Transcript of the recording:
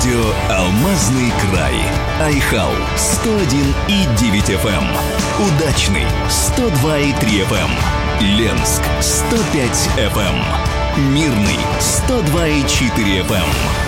Радио «Алмазный край». Айхал 101,9 FM. Удачный 102,3 FM. Ленск 105 FM. Мирный 102,4 FM.